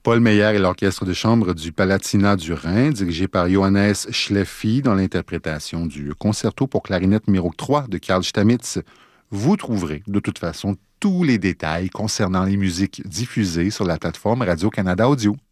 Paul Meyer et l'orchestre de chambre du Palatinat du Rhin, dirigé par Johannes Schleffi, dans l'interprétation du concerto pour clarinette numéro 3 de Carl Stamitz. Vous trouverez de toute façon tous les détails concernant les musiques diffusées sur la plateforme Radio-Canada Audio.